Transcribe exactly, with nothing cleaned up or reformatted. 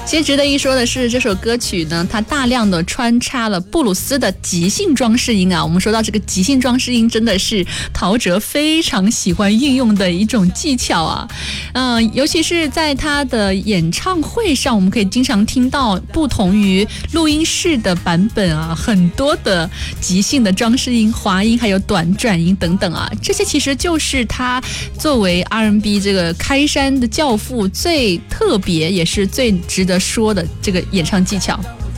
其实值得一说的是，这首歌曲呢，它大量的穿插了布鲁斯的即兴装饰音啊。我们说到这个即兴装饰音，真的是陶喆非常喜欢运用的一种技巧啊。嗯、呃，尤其是在他的演唱会上，我们可以经常听到不同于录音室的版本啊，很多的即兴的装饰音、滑音，还有短转音等等啊。这些其实就是他作为 R and B 这个开山的教父最特别也是最值得说的这个演唱技巧。